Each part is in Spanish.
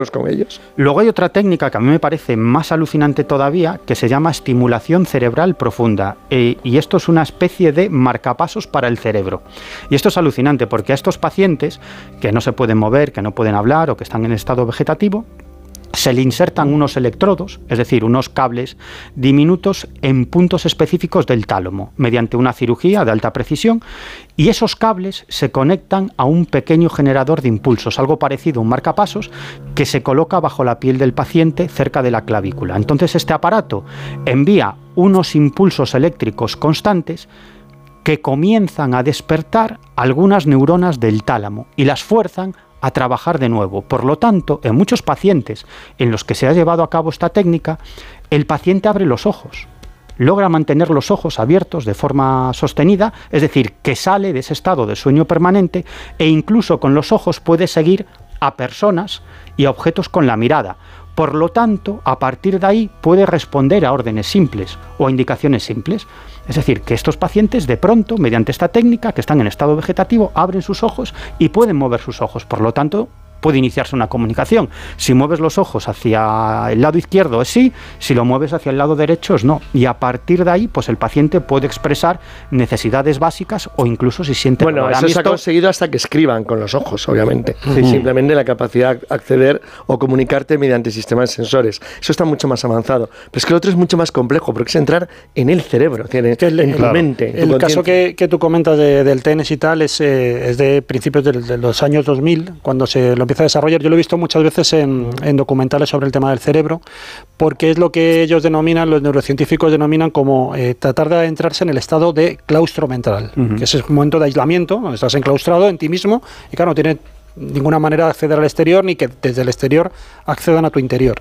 con ellos. Luego hay otra técnica que a mí me parece más alucinante todavía, que se llama estimulación cerebral profunda, y esto es una especie de marcapasos para el cerebro. Y esto es alucinante porque a estos pacientes que no se pueden mover, que no pueden hablar o que están en estado vegetativo, se le insertan unos electrodos, es decir, unos cables diminutos en puntos específicos del tálamo, mediante una cirugía de alta precisión, y esos cables se conectan a un pequeño generador de impulsos, algo parecido a un marcapasos, que se coloca bajo la piel del paciente cerca de la clavícula. Entonces este aparato envía unos impulsos eléctricos constantes que comienzan a despertar algunas neuronas del tálamo y las fuerzan a trabajar de nuevo. Por lo tanto, en muchos pacientes en los que se ha llevado a cabo esta técnica, el paciente abre los ojos, logra mantener los ojos abiertos de forma sostenida, es decir, que sale de ese estado de sueño permanente e incluso con los ojos puede seguir a personas y a objetos con la mirada. Por lo tanto, a partir de ahí puede responder a órdenes simples o a indicaciones simples. Es decir, que estos pacientes de pronto, mediante esta técnica, que están en estado vegetativo, abren sus ojos y pueden mover sus ojos. Por lo tanto, puede iniciarse una comunicación. Si mueves los ojos hacia el lado izquierdo es sí, si lo mueves hacia el lado derecho es no. Y a partir de ahí, pues el paciente puede expresar necesidades básicas o incluso si siente dolor. Bueno, eso se ha conseguido hasta que escriban con los ojos, obviamente. Simplemente la capacidad de acceder o comunicarte mediante sistemas sensores. Eso está mucho más avanzado. Pero es que lo otro es mucho más complejo, porque es entrar en el cerebro, en tu mente. El caso que tú comentas del TENS y tal es de principios de los años 2000, cuando se lo empieza a desarrollar. Yo lo he visto muchas veces en documentales sobre el tema del cerebro, porque es lo que ellos denominan, los neurocientíficos denominan como tratar de adentrarse en el estado de claustro mental, que es un momento de aislamiento, donde estás enclaustrado en ti mismo y claro, no tiene ninguna manera de acceder al exterior ni que desde el exterior accedan a tu interior.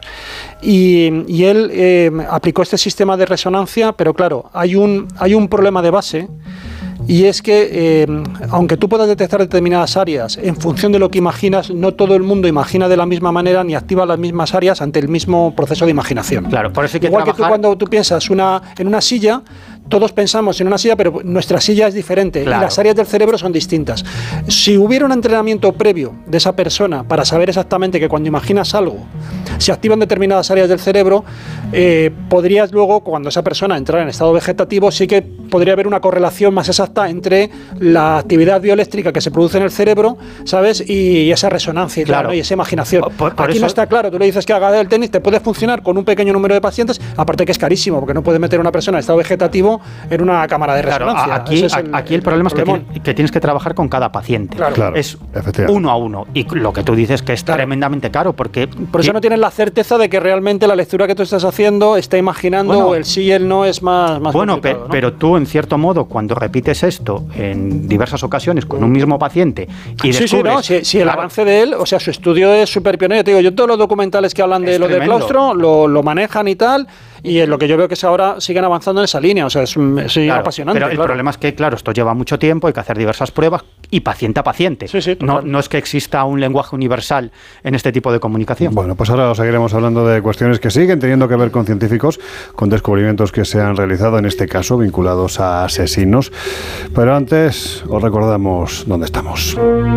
Y él aplicó este sistema de resonancia, pero claro, hay un problema de base. Y es que, aunque tú puedas detectar determinadas áreas en función de lo que imaginas, no todo el mundo imagina de la misma manera ni activa las mismas áreas ante el mismo proceso de imaginación. Claro, por eso hay que igual que tú cuando tú piensas en una silla, todos pensamos en una silla, pero nuestra silla es diferente, claro, y las áreas del cerebro son distintas. Si hubiera un entrenamiento previo de esa persona para saber exactamente que cuando imaginas algo se activan determinadas áreas del cerebro, podrías luego, cuando esa persona entrara en estado vegetativo, sí que podría haber una correlación más exacta entre la actividad bioeléctrica que se produce en el cerebro, ¿sabes? Y esa resonancia, claro, ¿no? Y esa imaginación. Aquí eso no está claro. Tú le dices que haga el tenis, te puede funcionar con un pequeño número de pacientes, aparte que es carísimo, porque no puedes meter a una persona en estado vegetativo en una cámara de resonancia. Claro, aquí el problema es que tienes que trabajar con cada paciente. Claro. Es uno a uno. Y lo que tú dices que es tremendamente caro, porque... Por eso no tienes la certeza de que realmente la lectura que tú estás haciendo está imaginando, o el sí y el no es más bueno, complicado, ¿no? Pero tú, en cierto modo, cuando repites esto en diversas ocasiones con un mismo paciente y descubres... Sí, el avance de él, o sea, su estudio es súper pionero. Te digo, yo todos los documentales que hablan de lo del claustro lo manejan y tal, y lo que yo veo que es ahora siguen apasionando en esa línea, o sea, es apasionante. Pero el problema es que, claro, esto lleva mucho tiempo, hay que hacer diversas pruebas y paciente a paciente. No es que exista un lenguaje universal en este tipo de comunicación. Bueno, pues ahora seguiremos hablando de cuestiones que siguen teniendo que ver con científicos, con descubrimientos que se han realizado, en este caso vinculados a asesinos. Pero antes os recordamos dónde estamos.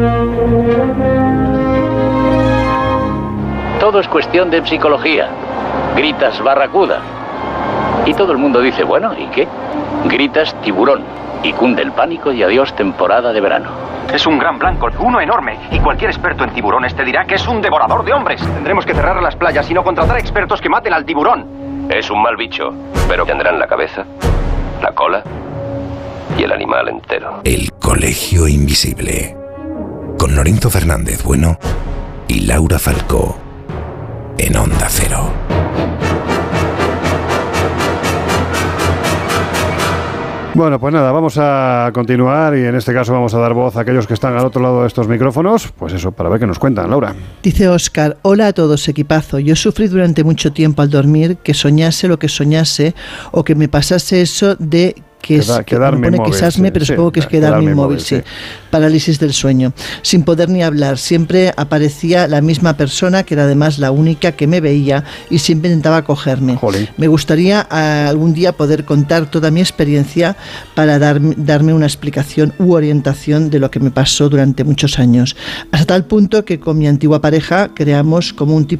Todo es cuestión de psicología. Gritas barracuda. Y todo el mundo dice, bueno, ¿y qué? Gritas tiburón. Y cunde el pánico y adiós temporada de verano. Es un gran blanco, uno enorme. Y cualquier experto en tiburones te dirá que es un devorador de hombres. Tendremos que cerrar las playas y no contratar expertos que maten al tiburón. Es un mal bicho, pero tendrán la cabeza, la cola y el animal entero. El Colegio Invisible. Con Lorenzo Fernández Bueno y Laura Falcó. En Onda Cero. Bueno, pues nada, vamos a continuar y en este caso vamos a dar voz a aquellos que están al otro lado de estos micrófonos, pues eso, para ver qué nos cuentan, Laura. Dice Óscar, hola a todos, equipazo. Yo sufrí durante mucho tiempo al dormir que soñase lo que soñase o que me pasase eso de... quedarme inmóvil, quizás pero supongo que es quedarme inmóvil, sí. Parálisis del sueño, sin poder ni hablar. Siempre aparecía la misma persona, que era además la única que me veía y siempre intentaba cogerme. Jolín. Me gustaría algún día poder contar toda mi experiencia para darme una explicación u orientación de lo que me pasó durante muchos años, hasta tal punto que con mi antigua pareja creamos como un tipo